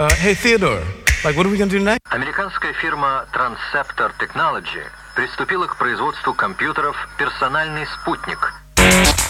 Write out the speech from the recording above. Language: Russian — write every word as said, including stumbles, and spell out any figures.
Uh, hey, Theodore, like, what are we gonna do next? Американская фирма Transceptor Technology приступила к производству компьютеров «Персональный спутник».